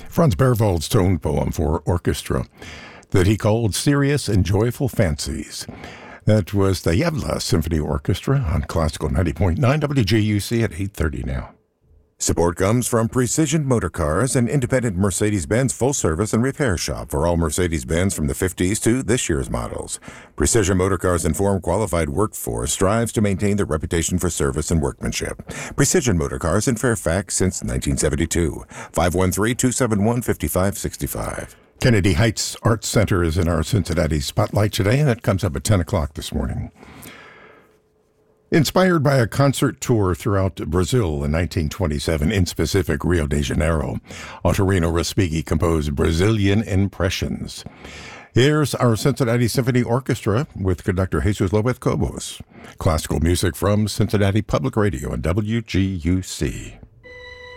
Franz Berwald's tone poem for orchestra that he called Serious and Joyful Fancies. That was the Yevla Symphony Orchestra on Classical 90.9 WJUC at 8:30 now. Support comes from Precision Motor Cars, an independent Mercedes-Benz full-service and repair shop for all Mercedes-Benz from the 50s to this year's models. Precision Motor Cars' informed, qualified workforce strives to maintain their reputation for service and workmanship. Precision Motor Cars in Fairfax since 1972. 513-271-5565. Kennedy Heights Arts Center is in our Cincinnati Spotlight today, and that comes up at 10 o'clock this morning. Inspired by a concert tour throughout Brazil in 1927, in specific Rio de Janeiro, Ottorino Respighi composed Brazilian Impressions. Here's our Cincinnati Symphony Orchestra with conductor Jesus Lopez Cobos. Classical music from Cincinnati Public Radio and WGUC.